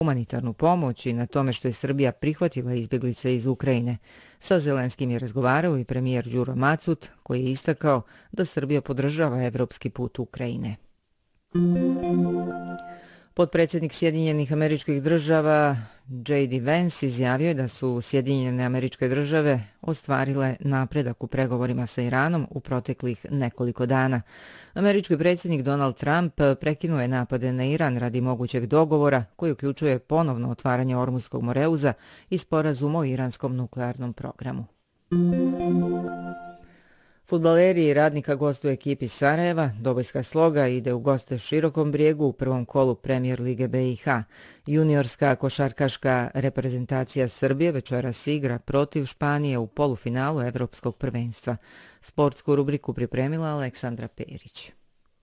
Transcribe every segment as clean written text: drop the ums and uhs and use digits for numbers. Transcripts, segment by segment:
humanitarnu pomoć i na tome što je Srbija prihvatila izbjeglice iz Ukrajine. Sa Zelenskim je razgovarao i premijer Đuro Macut, koji je istakao da Srbija podržava evropski put Ukrajine. Potpredsjednik Sjedinjenih Američkih Država J.D. Vance izjavio je da su Sjedinjene Američke Države ostvarile napredak u pregovorima sa Iranom u proteklih nekoliko dana. Američki predsjednik Donald Trump prekinuo je napade na Iran radi mogućeg dogovora koji uključuje ponovno otvaranje Ormuzskog moreuza i sporazum o iranskom nuklearnom programu. Fudbaleri Radnika gostuju ekipi Sarajeva, Dobojska Sloga ide u goste Širokom Brijegu u prvom kolu Premier lige BiH. Juniorska košarkaška reprezentacija Srbije večeras igra protiv Španije u polufinalu Evropskog prvenstva. Sportsku rubriku pripremila Aleksandra Perić.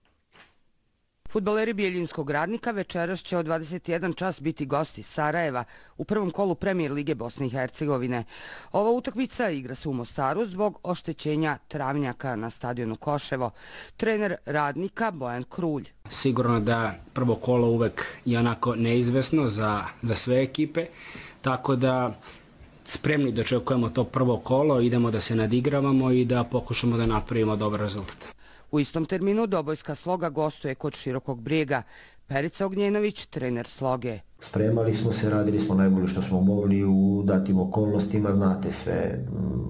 Fudbaleri Bijeljinskog Radnika večeras će od 21 čas biti gosti Sarajeva u prvom kolu Premier lige Bosne i Hercegovine. Ova utakmica igra se u Mostaru zbog oštećenja travnjaka na stadionu Koševo. Trener Radnika Bojan Krulj. Sigurno da prvo kolo uvek je onako neizvesno za sve ekipe, tako da spremni dočekujemo to prvo kolo, idemo da se nadigravamo i da pokušamo da napravimo dobar rezultat. U istom terminu Dobojska Sloga gostuje kod Širokog Brijega. Perica Ognjenović, trener Sloge. Spremali smo se, radili smo najbolje što smo mogli u datim okolnostima, znate sve,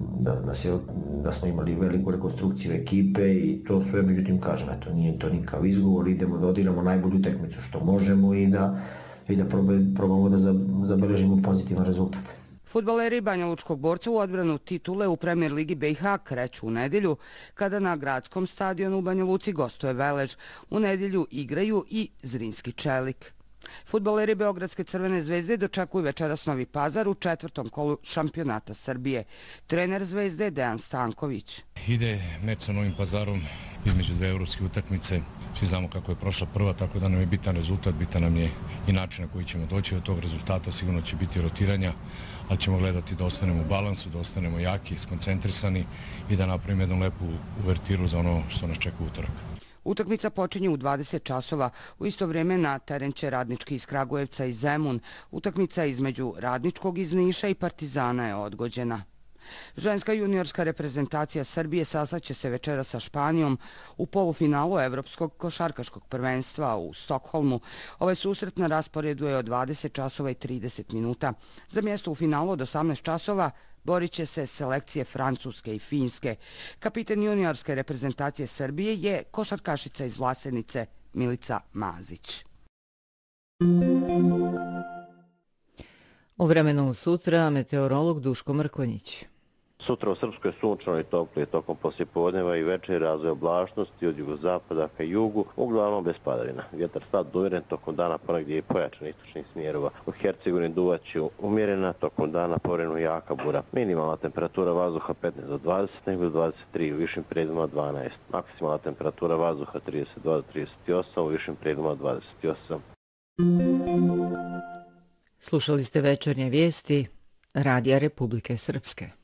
da smo imali veliku rekonstrukciju ekipe i to sve, međutim kažem, eto, nije to nikav izgovor, idemo da odigramo najbolju utakmicu što možemo i da probamo da zabeležimo pozitivan rezultat. Fudbaleri Banja Lučkog Borca u odbranu titule u Premier ligi BiH kreću u nedjelju, kada na gradskom stadionu u Banja Luci gostuje Velež. U nedjelju igraju i Zrinski Čelik. Fudbaleri Beogradske Crvene zvezde dočekuju večeras Novi Pazar u četvrtom kolu šampionata Srbije. Trener Zvezde Dejan Stanković. Ide meč sa Novim Pazarom između dve evropske utakmice. Svi znamo kako je prošla prva, tako da nam je bitan rezultat, bitan nam je i način na koji ćemo doći do tog rezultata. Sigurno će biti rotiranja, ali ćemo gledati da ostanemo u balansu, da ostanemo jaki, skoncentrisani i da napravimo jednu lepu uvertiru za ono što nas čeka utorak. Utakmica počinje u 20 časova. U isto vrijeme na teren će Radnički iz Kragujevca i Zemun. Utakmica između Radničkog iz Niša i Partizana je odgođena. Ženska juniorska reprezentacija Srbije sastaće se večera sa Španijom u polufinalu Evropskog košarkaškog prvenstva u Stokholmu. Ovaj susret na rasporedu je od 20 časova i 30 minuta. Za mjesto u finalu od 18 časova borit će se selekcije Francuske i Finske. Kapitan juniorske reprezentacije Srbije je košarkašica iz Vlasenice Milica Mazić. U vremenu sutra meteorolog Duško Mrkonjić. Sutra u Srpskoj sunčano i toplije tokom poslijepodneva i večer razvoj oblačnosti od jugozapada ka jugu, uglavnom bez padavina. Vjetar slab do umjeren, tokom dana ponegdje i pojačan istočnih smjerova. U Hercegovini duvaće umjerena, tokom dana povremeno jaka bura. Minimalna temperatura vazduha 15 do 20, nego 23, u višim predjelima 12. Maksimalna temperatura vazduha 32 do 38, u višim predjelima 28. Slušali ste večernje vijesti Radija Republike Srpske.